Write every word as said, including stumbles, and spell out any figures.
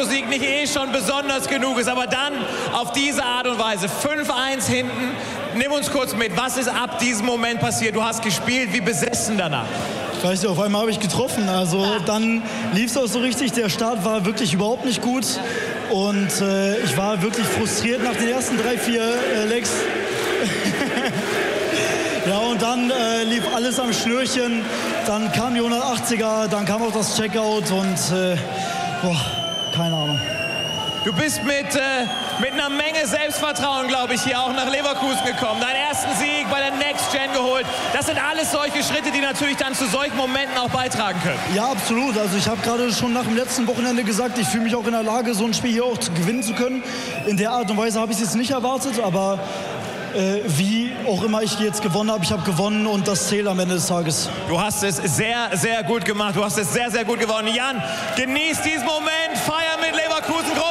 Autosieg nicht eh schon besonders genug ist, aber dann auf diese Art und Weise, fünf eins hinten, nimm uns kurz mit, was ist ab diesem Moment passiert? Du hast gespielt, wie besessen danach. Ich weiß nicht, auf einmal habe ich getroffen, also dann lief es auch so richtig, der Start war wirklich überhaupt nicht gut und äh, ich war wirklich frustriert nach den ersten drei, vier äh, Legs. Ja, und dann äh, lief alles am Schnürchen, dann kam die hundertachtziger, dann kam auch das Checkout und äh, boah, keine Ahnung. Du bist mit, äh, mit einer Menge Selbstvertrauen, glaube ich, hier auch nach Leverkusen gekommen. Deinen ersten Sieg bei der Next Gen geholt. Das sind alles solche Schritte, die natürlich dann zu solchen Momenten auch beitragen können. Ja, absolut. Also ich habe gerade schon nach dem letzten Wochenende gesagt, ich fühle mich auch in der Lage, so ein Spiel hier auch zu gewinnen zu können. In der Art und Weise habe ich es jetzt nicht erwartet, aber äh, wie auch immer ich jetzt gewonnen habe, ich habe gewonnen und das zählt am Ende des Tages. Du hast es sehr, sehr gut gemacht. Du hast es sehr, sehr gut gewonnen. Jan, genieß diesen Moment. Feier mit Leverkusen.